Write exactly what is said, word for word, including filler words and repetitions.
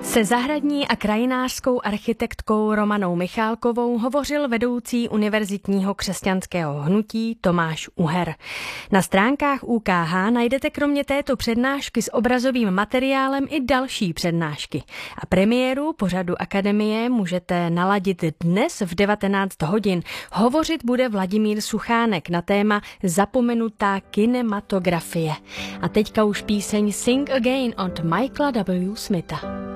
Se zahradní a krajinářskou architektkou Romanou Michálkovou hovořil vedoucí univerzitního křesťanského hnutí Tomáš Uher. Na stránkách U K H najdete kromě této přednášky s obrazovým materiálem i další přednášky. A premiéru pořadu Akademie můžete naladit dnes v devatenáct hodin. Hovořit bude Vladimír Suchánek na téma zapomenutá kinematografie. A teďka už píseň Sing Again od Michaela W. Smitha.